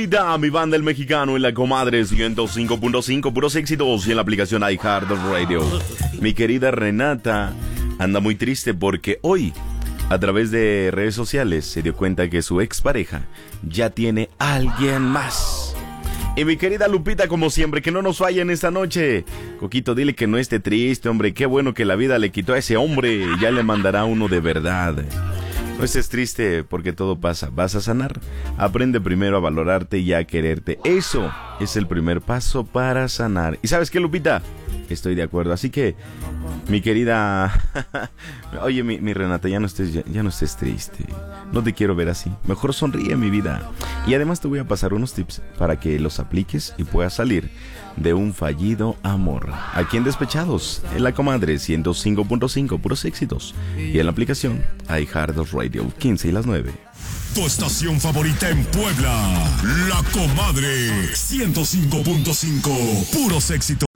Mi banda El Mexicano en la Comadre 105.5, puros éxitos, y en la aplicación iHeartRadio. Mi querida Renata anda muy triste porque hoy, a través de redes sociales, se dio cuenta que su expareja ya tiene a alguien más. Y mi querida Lupita, como siempre, que no nos fallen esta noche. Coquito, dile que no esté triste, hombre. Qué bueno que la vida le quitó a ese hombre. Ya le mandará uno de verdad. No estés triste porque todo pasa. ¿Vas a sanar? Aprende primero a valorarte y a quererte. Eso es el primer paso para sanar. ¿Y sabes qué, Lupita? Estoy de acuerdo. Así que, mi querida... Oye, mi Renata, ya no estés triste. No te quiero ver así. Mejor sonríe, mi vida. Y además te voy a pasar unos tips para que los apliques y puedas salir de un fallido amor. Aquí en Despechados, en la Comadre 105.5, puros éxitos. Y en la aplicación iHeartRadio, 15 y las 9. Tu estación favorita en Puebla, La Comadre 105.5, puros éxitos.